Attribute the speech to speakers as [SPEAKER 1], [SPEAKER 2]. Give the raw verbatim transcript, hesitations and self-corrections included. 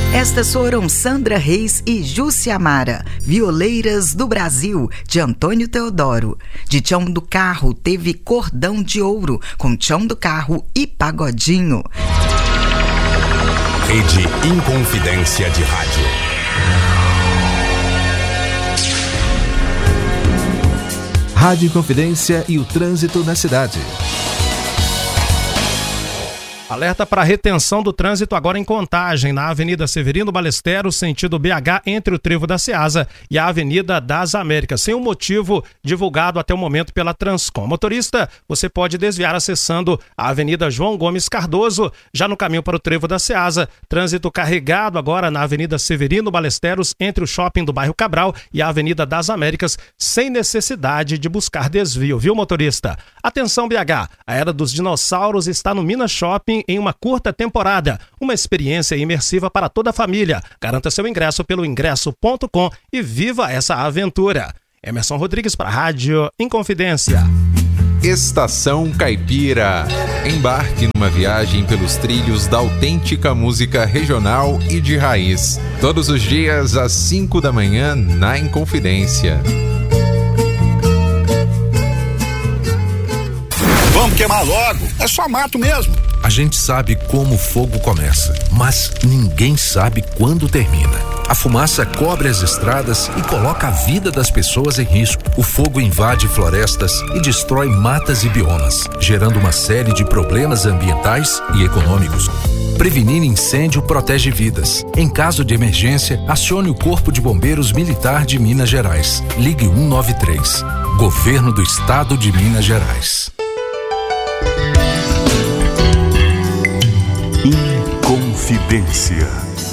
[SPEAKER 1] Estas foram Sandra Reis e Júcia Amara, Violeiras do Brasil, de Antônio Teodoro. De Tião do Carro teve Cordão de Ouro, com Tião do Carro e Pagodinho.
[SPEAKER 2] Rede Inconfidência de Rádio.
[SPEAKER 3] Rádio Inconfidência e o trânsito na cidade.
[SPEAKER 4] Alerta para retenção do trânsito agora em Contagem, na Avenida Severino Balesteros, sentido B H, entre o Trevo da Ceasa e a Avenida das Américas, sem um motivo divulgado até o momento pela Transcom. Motorista, você pode desviar acessando a Avenida João Gomes Cardoso, já no caminho para o Trevo da Ceasa. Trânsito carregado agora na Avenida Severino Balesteros, entre o shopping do bairro Cabral e a Avenida das Américas, sem necessidade de buscar desvio, viu, motorista? Atenção, B H, a Era dos Dinossauros está no Minas Shopping em uma curta temporada, uma experiência imersiva para toda a família. Garanta seu ingresso pelo ingresso ponto com e viva essa aventura. Emerson Rodrigues para a Rádio Inconfidência.
[SPEAKER 5] Estação Caipira. Embarque numa viagem pelos trilhos da autêntica música regional e de raiz. Todos os dias às cinco da manhã na Inconfidência.
[SPEAKER 6] Vamos queimar logo, é só mato mesmo.
[SPEAKER 7] A gente sabe como o fogo começa, mas ninguém sabe quando termina. A fumaça cobre as estradas e coloca a vida das pessoas em risco. O fogo invade florestas e destrói matas e biomas, gerando uma série de problemas ambientais e econômicos. Prevenir incêndio protege vidas. Em caso de emergência, acione o Corpo de Bombeiros Militar de Minas Gerais. Ligue um nove três. Governo do Estado de Minas Gerais.
[SPEAKER 8] Inconfidência.